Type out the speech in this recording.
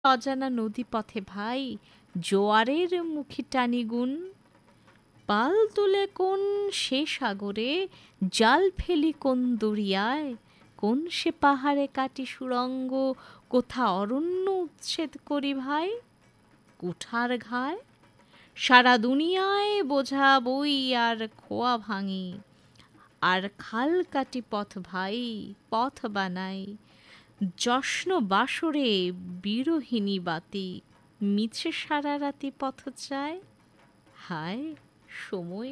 অজানা নদী পথে ভাই, জোয়ারের মুখে টানি গুন, পাল তুলে কোন সে সাগরে, জাল ফেলি কোন দরিয়ায়, কোন সে পাহাড়ে কাটি সুড়ঙ্গ, কোথা অরণ্য উচ্ছেদ করি ভাই, কুঠার ঘায় সারা দুনিয়ায় বোঝা বই আর খোয়া ভাঙি, আর খাল কাটি পথ ভাই, পথ বানাই, যশ্ন বাসরে বিরহিণী বাতি, মিছে সারা রাতি পথ চায়, হায় সময়